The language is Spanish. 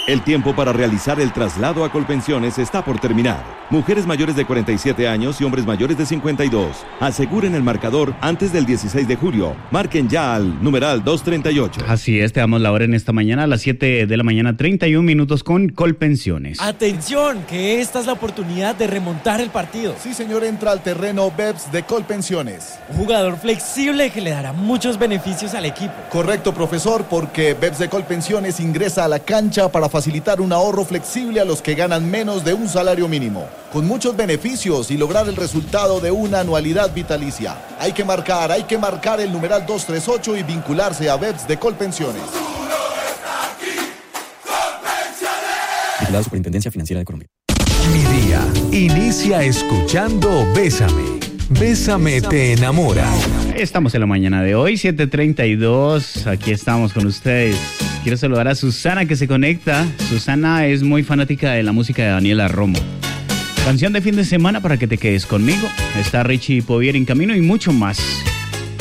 El tiempo para realizar el traslado a Colpensiones está por terminar. Mujeres mayores de 47 años y hombres mayores de 52. Aseguren el marcador antes del 16 de julio. Marquen ya al numeral 238. Así es, te damos la hora en esta mañana a las 7 de la mañana, 31 minutos con Colpensiones. Atención, que esta es la oportunidad de remontar el partido. Sí, señor, entra al terreno BEPS de Colpensiones. Un jugador flexible que le dará muchos beneficios al equipo. Correcto, profesor, porque BEPS de Colpensiones ingresa a la cancha para facilitar un ahorro flexible a los que ganan menos de un salario mínimo, con muchos beneficios y lograr el resultado de una anualidad vitalicia. Hay que marcar el numeral 238 y vincularse a BEPS de Colpensiones. La Superintendencia Financiera de Colombia. Mi día inicia escuchando Bésame. Bésame te enamora. Estamos en la mañana de hoy, 7:32. Aquí estamos con ustedes. Quiero saludar a Susana que se conecta. Susana es muy fanática de la música de Daniela Romo. Canción de fin de semana para que te quedes conmigo. Está Richie Povier en camino y mucho más.